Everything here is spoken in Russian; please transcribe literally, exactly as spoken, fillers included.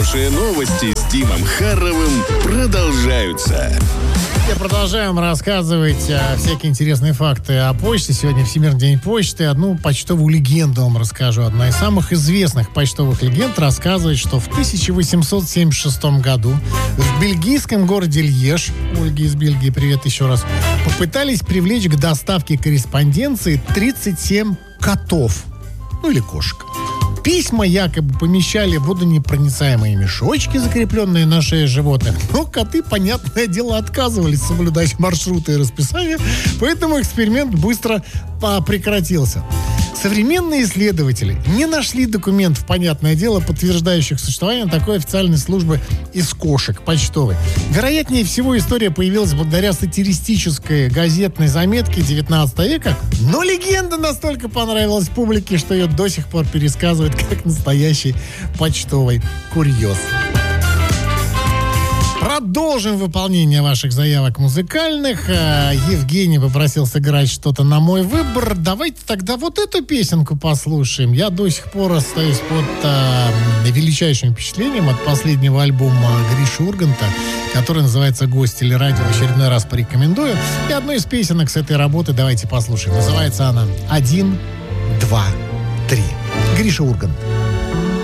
Хорошие новости с Димом Харровым продолжаются. Я продолжаю вам рассказывать а, всякие интересные факты о почте. Сегодня Всемирный день почты. Одну почтовую легенду вам расскажу. Одна из самых известных почтовых легенд рассказывает, что в тысяча восемьсот семьдесят шестом году в бельгийском городе Льеж, Ольге из Бельгии, привет еще раз, попытались привлечь к доставке корреспонденции тридцать семь котов. Ну или кошек. Письма якобы помещали в водонепроницаемые мешочки, закрепленные на шее животных. Но коты, понятное дело, отказывались соблюдать маршруты и расписания, поэтому эксперимент быстро а, прекратился. Современные исследователи не нашли документов, понятное дело, подтверждающих существование такой официальной службы из кошек почтовой. Вероятнее всего, история появилась благодаря сатиристической газетной заметке девятнадцатого века, но легенда настолько понравилась публике, что ее до сих пор пересказывают как настоящий почтовый курьез. Продолжим выполнение ваших заявок музыкальных. Евгений попросил сыграть что-то на мой выбор. Давайте тогда вот эту песенку послушаем. Я до сих пор остаюсь под а, величайшим впечатлением от последнего альбома Гриши Урганта, который называется «Гость телерадио». В очередной раз порекомендую. И одну из песенок с этой работы давайте послушаем. Называется она «Один, два, три». Гриша Ургант.